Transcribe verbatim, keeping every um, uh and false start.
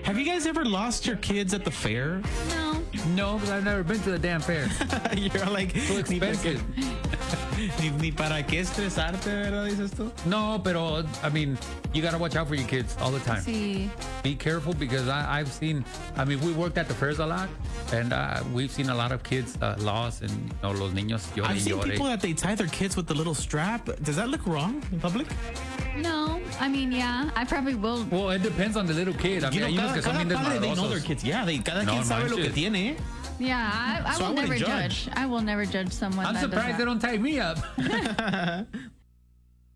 Have you guys ever lost your kids at the fair? No. No, because I've never been to the damn fair. You're like, Too expensive. Ni, ni para qué estresarte, ¿verdad? Dices tú? No, pero, I mean, you got to watch out for your kids all the time. Sí. Be careful because I, I've seen, I mean, we worked at the fairs a lot, and uh, we've seen a lot of kids uh, lost, and, you know, los niños llore, I've seen llore. people that they tie their kids with the little strap. Does that look wrong in public? No. I mean, yeah. I probably will. Well, it depends on the little kid. I mean, You know, hay unos cada, que son cada bien padre, they know desmadrosos. their kids. Yeah, they, cada No quien sabe lo que manches. tiene. eh? Yeah, I, I So I will wouldn't never judge. judge. I will never judge someone I'm that does surprised that. they don't tie me up.